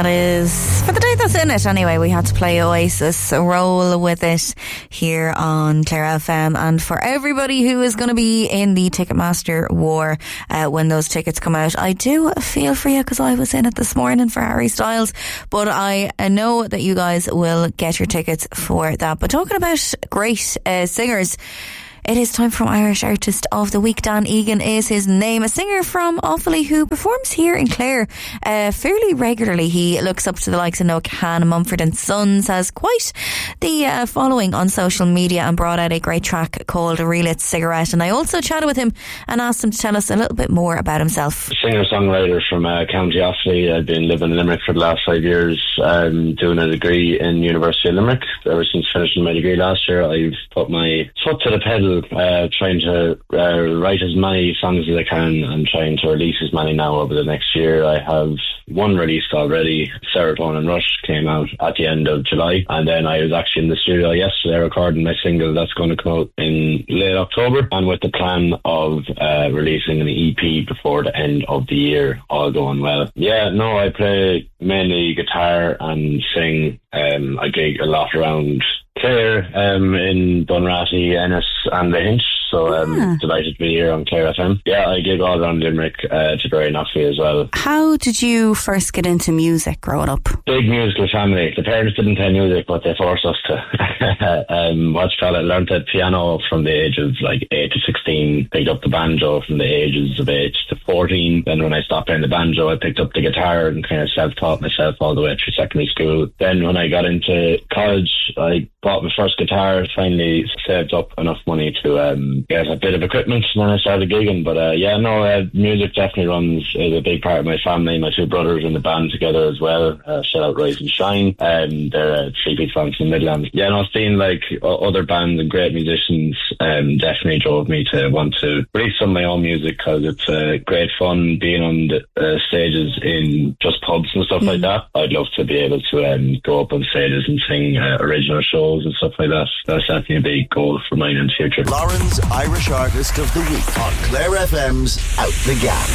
that is for the day that's in it. Anyway, we had to play Oasis, roll with it here on Clare FM. And for everybody who is going to be in the Ticketmaster war when those tickets come out, I do feel for you because I was in it this morning for Harry Styles, but I know that you guys will get your tickets for that. But talking about great singers, it is time for Irish Artist of the Week. Dan Egan is his name, a singer from Offaly who performs here in Clare fairly regularly. He looks up to the likes of Noah Kahan and Mumford & Sons, has quite the following on social media, and brought out a great track called Relit Cigarette. And I also chatted with him and asked him to tell us a little bit more about himself. Singer-songwriter from County Offaly. I've been living in Limerick for the last 5 years, doing a degree in University of Limerick. Ever since finishing my degree last year, I've put my foot to the pedal, trying to write as many songs as I can and trying to release as many now over the next year. I have one released already. Serotonin Rush came out at the end of July, and then I was actually in the studio yesterday recording my single that's going to come out in late October, and with the plan of releasing an EP before the end of the year, all going well. I play mainly guitar and sing. I gig a lot around Clare, in Bunratty, Ennis and the Hinch, so delighted to be here on Clare FM. I gig all around Limerick, Tipperary and Offaly as well. How did you first get into music growing up? Big musical family. The parents didn't play music, but they forced us to. I learned the piano from the age of 8 to 16, picked up the banjo from the ages of 8 to 14. Then when I stopped playing the banjo, I picked up the guitar and kind of self-taught myself all the way through secondary school. Then when I got into college, I bought my first guitar, finally saved up enough money to get a bit of equipment, and then I started gigging. But music definitely is a big part of my family. My two brothers are in the band together as well. Shout out Rise and Shine. They're a three-piece band from the Midlands. Seeing other bands and great musicians definitely drove me to want to release some of my own music, because it's great fun being on the stages in just pubs and stuff like that. I'd love to be able to go up on stages and sing original shows and stuff like that. That's definitely a big goal for mine in the future. Lauren's Irish Artist of the Week on Clare FM's Out the Gap.